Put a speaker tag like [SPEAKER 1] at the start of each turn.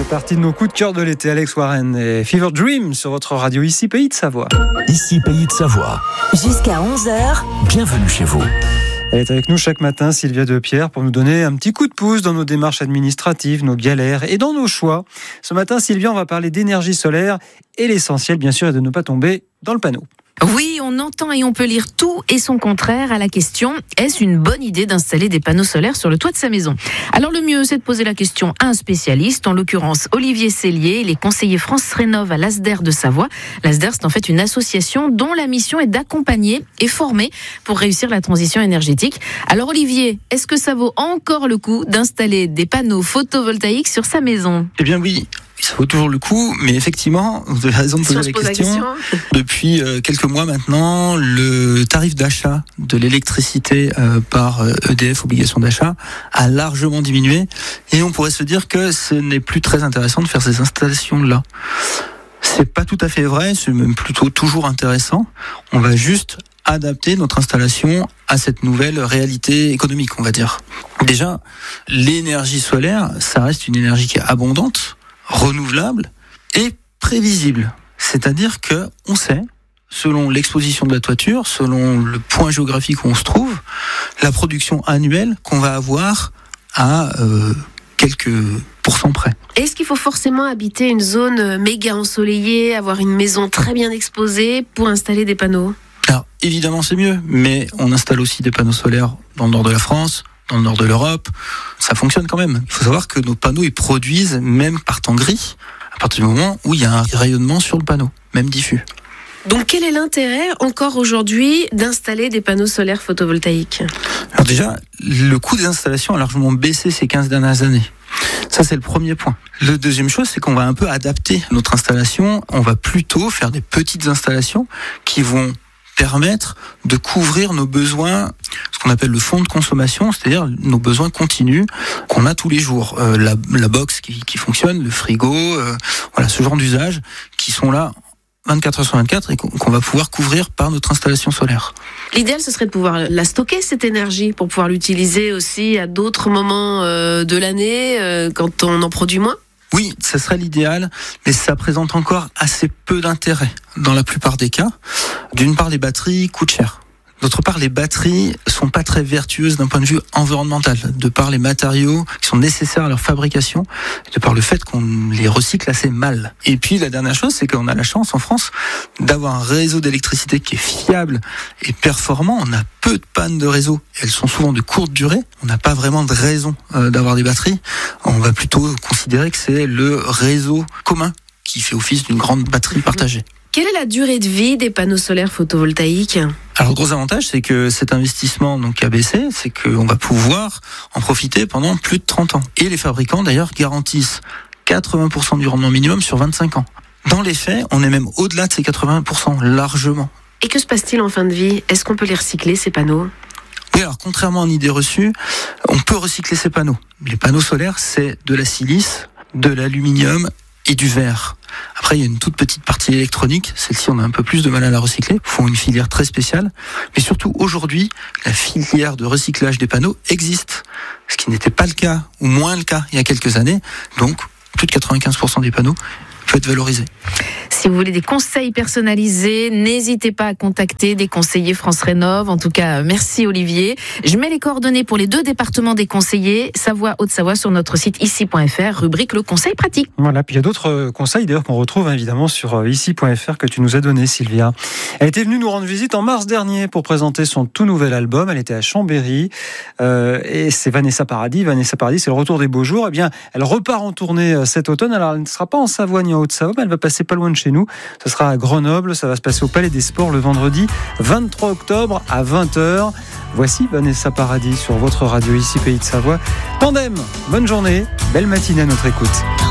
[SPEAKER 1] Partie de nos coups de cœur de l'été, Alex Warren et Fever Dream sur votre radio ici Pays de Savoie.
[SPEAKER 2] Ici Pays de Savoie.
[SPEAKER 3] Jusqu'à 11h.
[SPEAKER 2] Bienvenue chez vous.
[SPEAKER 1] Elle est avec nous chaque matin, Sylvia Depierre, pour nous donner un petit coup de pouce dans nos démarches administratives, nos galères et dans nos choix. Ce matin, Sylvia, on va parler d'énergie solaire et l'essentiel, bien sûr, est de ne pas tomber dans le panneau.
[SPEAKER 4] Oui, on entend et on peut lire tout et son contraire à la question « Est-ce une bonne idée d'installer des panneaux solaires sur le toit de sa maison ?» Alors le mieux, c'est de poser la question à un spécialiste, en l'occurrence Olivier Cellier, il est conseiller France Rénov' à l'ASDER de Savoie. L'ASDER, c'est en fait une association dont la mission est d'accompagner et former pour réussir la transition énergétique. Alors Olivier, est-ce que ça vaut encore le coup d'installer des panneaux photovoltaïques sur sa maison ?
[SPEAKER 5] Eh bien oui. Ça vaut toujours le coup, mais effectivement, vous avez raison de poser la question. Depuis quelques mois maintenant, le tarif d'achat de l'électricité par EDF, obligation d'achat, a largement diminué. Et on pourrait se dire que ce n'est plus très intéressant de faire ces installations-là. C'est pas tout à fait vrai, c'est même plutôt toujours intéressant. On va juste adapter notre installation à cette nouvelle réalité économique, on va dire. Déjà, l'énergie solaire, ça reste une énergie qui est abondante, renouvelable et prévisible. C'est-à-dire que on sait, selon l'exposition de la toiture, selon le point géographique où on se trouve, la production annuelle qu'on va avoir à quelques pourcents près.
[SPEAKER 6] Est-ce qu'il faut forcément habiter une zone méga ensoleillée, avoir une maison très bien exposée pour installer des panneaux ?
[SPEAKER 5] Alors, évidemment, c'est mieux, mais on installe aussi des panneaux solaires dans le nord de la France, dans le nord de l'Europe, ça fonctionne quand même. Il faut savoir que nos panneaux, ils produisent, même par temps gris, à partir du moment où il y a un rayonnement sur le panneau, même diffus.
[SPEAKER 6] Donc quel est l'intérêt, encore aujourd'hui, d'installer des panneaux solaires photovoltaïques ?
[SPEAKER 5] Alors déjà, le coût des installations a largement baissé ces 15 dernières années. Ça, c'est le premier point. Le deuxième chose, c'est qu'on va un peu adapter notre installation. On va plutôt faire des petites installations qui vont permettre de couvrir nos besoins, ce qu'on appelle le fonds de consommation, c'est-à-dire nos besoins continus qu'on a tous les jours. La box qui fonctionne, le frigo, voilà, ce genre d'usages qui sont là 24 heures sur 24 et qu'on va pouvoir couvrir par notre installation solaire.
[SPEAKER 6] L'idéal, ce serait de pouvoir la stocker, cette énergie, pour pouvoir l'utiliser aussi à d'autres moments de l'année, quand on en produit moins.
[SPEAKER 5] Oui, ça serait l'idéal, mais ça présente encore assez peu d'intérêt dans la plupart des cas. D'une part, les batteries coûtent cher. D'autre part, les batteries sont pas très vertueuses d'un point de vue environnemental, de par les matériaux qui sont nécessaires à leur fabrication, de par le fait qu'on les recycle assez mal. Et puis, la dernière chose, c'est qu'on a la chance en France d'avoir un réseau d'électricité qui est fiable et performant. On a peu de pannes de réseau. Elles sont souvent de courte durée. On n'a pas vraiment de raison d'avoir des batteries. On va plutôt considérer que c'est le réseau commun qui fait office d'une grande batterie partagée.
[SPEAKER 6] Quelle est la durée de vie des panneaux solaires photovoltaïques ?
[SPEAKER 5] Alors, le gros avantage, c'est que cet investissement donc a baissé, c'est qu'on va pouvoir en profiter pendant plus de 30 ans. Et les fabricants, d'ailleurs, garantissent 80% du rendement minimum sur 25 ans. Dans les faits, on est même au-delà de ces 80%, largement.
[SPEAKER 6] Et que se passe-t-il en fin de vie ? Est-ce qu'on peut les recycler, ces panneaux ?
[SPEAKER 5] Oui, alors, contrairement à une idée reçue, on peut recycler ces panneaux. Les panneaux solaires, c'est de la silice, de l'aluminium et du verre. Après, il y a une toute petite partie électronique. Celle-ci, on a un peu plus de mal à la recycler. Il faut une filière très spéciale. Mais surtout, aujourd'hui, la filière de recyclage des panneaux existe. Ce qui n'était pas le cas, ou moins le cas, il y a quelques années. Donc, plus de 95% des panneaux peuvent être valorisés.
[SPEAKER 4] Si vous voulez des conseils personnalisés, n'hésitez pas à contacter des conseillers France Rénov'. En tout cas, merci Olivier. Je mets les coordonnées pour les 2 départements des conseillers, Savoie, Haute-Savoie, sur notre site ici.fr, rubrique le conseil pratique.
[SPEAKER 1] Voilà, puis il y a d'autres conseils d'ailleurs qu'on retrouve évidemment sur ici.fr que tu nous as donné, Sylvia. Elle était venue nous rendre visite en mars dernier pour présenter son tout nouvel album. Elle était à Chambéry et c'est Vanessa Paradis. Vanessa Paradis, c'est le retour des beaux jours. Eh bien, elle repart en tournée cet automne. Alors, elle ne sera pas en Savoie ni en Haute-Savoie, mais elle va passer pas loin de chez nous. Ce sera à Grenoble, ça va se passer au Palais des Sports le vendredi 23 octobre à 20h. Voici Vanessa Paradis sur votre radio ici Pays de Savoie. Tandem, bonne journée, belle matinée à notre écoute.